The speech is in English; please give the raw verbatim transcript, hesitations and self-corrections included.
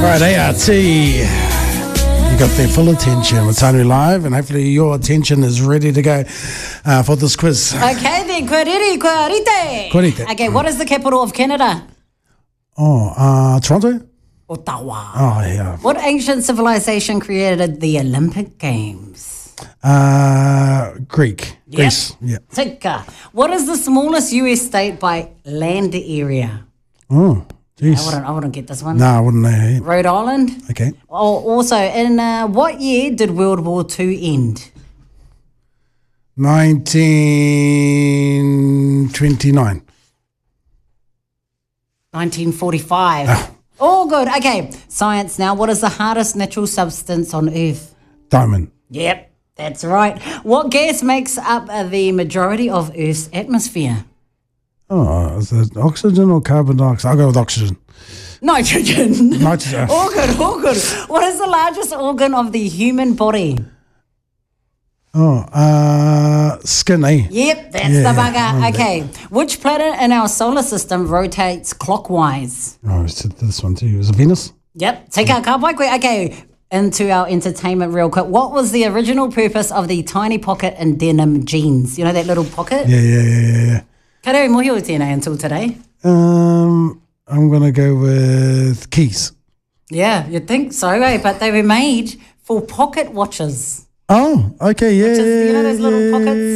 Right, A R T. You got their full attention with Tainui Live, and hopefully your attention is ready to go uh, for this quiz. Okay, then, kōrere, kōrite. Kōrite. Okay, what is the capital of Canada? Oh, uh, Toronto? Ottawa. Oh, yeah. What ancient civilization created the Olympic Games? Uh, Greek. Greece. Yeah. Tika. What is the smallest U S state by land area? Oh, jeez. I wouldn't, I wouldn't get this one. No, I wouldn't know. Rhode Island. Okay. Oh, also, in uh, what year did World War Two end? nineteen twenty-nine. nineteen forty-five. Ah. All good. Okay, science now. What is the hardest natural substance on Earth? Diamond. Yep, that's right. What gas makes up uh, the majority of Earth's atmosphere? Oh, is it oxygen or carbon dioxide? I'll go with oxygen. Nitrogen. Nitrogen. All good, all good. What is the largest organ of the human body? Oh, uh, skin, eh? Yep, that's Yeah, the I bugger. remember Okay, which planet in our solar system rotates clockwise? Oh, I said this one too. Was it Venus? Yep, take our car bike. Okay, into our entertainment real quick. What was the original purpose of the tiny pocket in denim jeans? You know that little pocket? Yeah, yeah, yeah, yeah, yeah. Ka reo mohi o tēnei until today. Um, I'm going to go with keys. Yeah, you'd think so, eh? But they were made for pocket watches. Oh, okay, yeah, Which is, yeah, you know those little yeah, pockets?